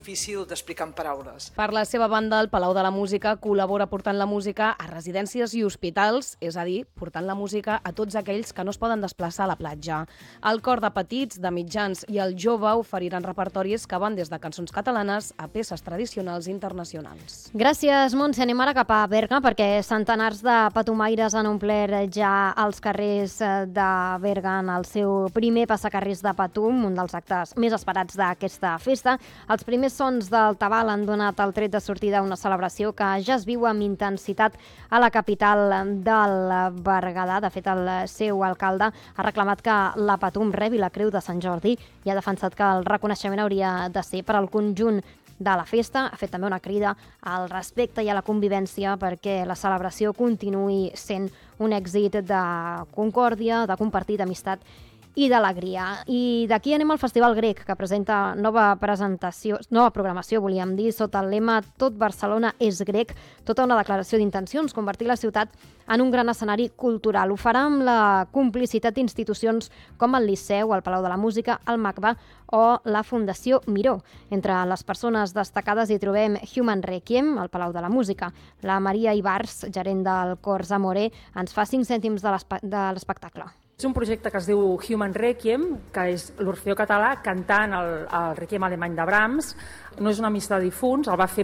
difícil d'explicar en paraules. Per la seva banda, el Palau de la Música col·labora portant la música a residències i hospitals, és a dir, portant la música a tots aquells que no es poden desplaçar a la platja. El cor de petits, de mitjans i el jove oferiran repertoris que van des de cançons catalanes a peces tradicionals internacionals. Gràcies, Montse. Anem ara cap a Berga, perquè centenars de patumaires han omplert ja els carrers de Berga en el seu primer passacarrers de Patum, un dels actes més esperats d'aquesta festa. Els primers sons del tabal han donat el tret de sortida a una celebració que ja es viu amb intensitat a la capital del Berguedà. De fet, el seu alcalde ha reclamat que la Patum rebi la Creu de Sant Jordi i ha defensat que el reconeixement hauria de ser per al conjunt de la festa. Ha fet també una crida al respecte i a la convivència perquè la celebració continuï sent un èxit de concòrdia, de compartir, d'amistat i d'alegria. I d'aquí anem al Festival Grec, que presenta nova programació, volíem dir, sota el lema Tot Barcelona és grec, tota una declaració d'intencions, convertir la ciutat en un gran escenari cultural. Ho farà amb la complicitat d'institucions com el Liceu, el Palau de la Música, el MACBA o la Fundació Miró. Entre les persones destacades hi trobem Human Requiem, al Palau de la Música. La Maria Ibars, gerent del Cor Zamoré, ens fa 5 cèntims de l'espectacle. És un projecte que es diu Human Requiem, que és l'Orfeó català cantant el Requiem alemany de Brahms. No és una missa de difunts, el va fer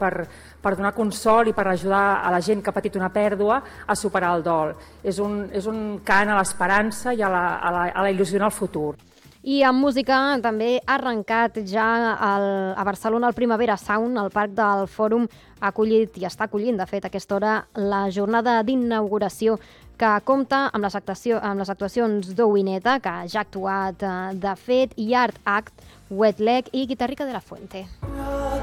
per donar consol i per ajudar a la gent que ha patit una pèrdua a superar el dol. És un cant a l'esperança i a la il·lusió en el futur. I en música també ha arrencat ja a Barcelona el Primavera Sound, el Parc del Fòrum ha acollit i està acollint, de fet, a aquesta hora la jornada d'inauguració que compta amb les actuacions d'Owineta, que ja ha actuat de fet, i Art Act, Wet Leg i Guitarrica de la Fuente.